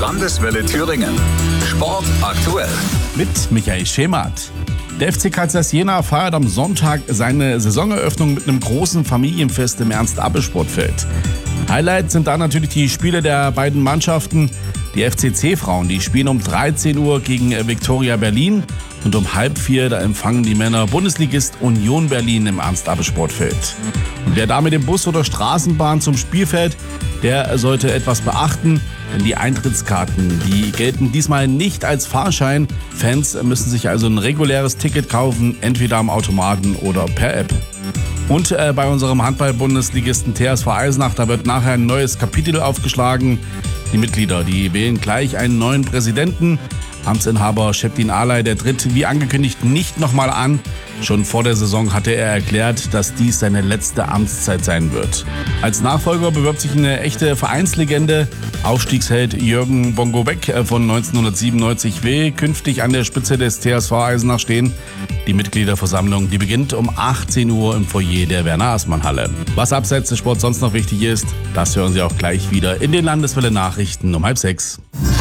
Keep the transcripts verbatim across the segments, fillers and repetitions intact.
Landeswelle Thüringen. Sport aktuell. Mit Michael Schemert. Der F C Kaisers Jena feiert am Sonntag seine Saisoneröffnung mit einem großen Familienfest im Ernst-Abbe-Sportfeld. Highlights sind da natürlich die Spiele der beiden Mannschaften. Die F C C-Frauen, die spielen um dreizehn Uhr gegen Viktoria Berlin und um halb vier, da empfangen die Männer Bundesligist Union Berlin im Ernst-Abbe-Sportfeld. Und wer da mit dem Bus oder Straßenbahn zum Spiel fährt, der sollte etwas beachten, denn die Eintrittskarten, die gelten diesmal nicht als Fahrschein. Fans müssen sich also ein reguläres Ticket kaufen, entweder am Automaten oder per App. Und äh, bei unserem Handball-Bundesligisten T S V Eisenach, da wird nachher ein neues Kapitel aufgeschlagen. Die Mitglieder, die wählen gleich einen neuen Präsidenten. Amtsinhaber Şebdin Alay, der tritt wie angekündigt nicht nochmal an. Schon vor der Saison hatte er erklärt, dass dies seine letzte Amtszeit sein wird. Als Nachfolger bewirbt sich eine echte Vereinslegende. Aufstiegsheld Jürgen Bongo Beck von neunzehnhundertsiebenundneunzig will künftig an der Spitze des T S V Eisenach stehen. Die Mitgliederversammlung, die beginnt um achtzehn Uhr im Foyer der Werner-Aßmann-Halle. Was abseits des Sports sonst noch wichtig ist, das hören Sie auch gleich wieder in den Landeswelle-Nachrichten um halb sechs.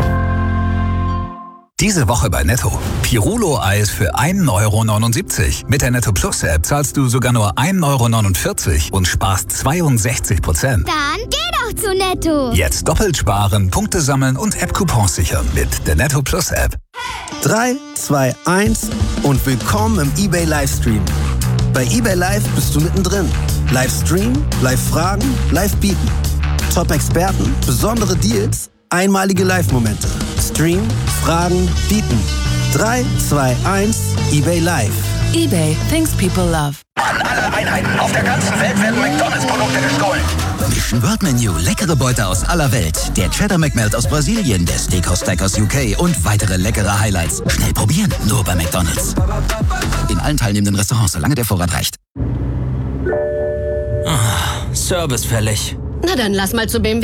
Diese Woche bei Netto. Pirulo-Eis für ein Euro neunundsiebzig. Mit der Netto Plus App zahlst du sogar nur ein Euro neunundvierzig und sparst zweiundsechzig Prozent. Dann geh doch zu Netto. Jetzt doppelt sparen, Punkte sammeln und App-Coupons sichern mit der Netto Plus App. drei, zwei, eins und willkommen im eBay Livestream. Bei eBay Live bist du mittendrin. Livestream, Live-Fragen, Live-Bieten. Top-Experten, besondere Deals, einmalige Live-Momente. Stream, Fragen, bieten. drei, zwei, eins, eBay Live. eBay, things people love. An alle Einheiten auf der ganzen Welt werden McDonalds-Produkte gestohlen. Mission World Menu, leckere Beute aus aller Welt. Der Cheddar McMelt aus Brasilien, der Steakhouse Stack aus U K und weitere leckere Highlights. Schnell probieren, nur bei McDonalds. In allen teilnehmenden Restaurants, solange der Vorrat reicht. Ah, Service fällig. Na dann lass mal zu B M W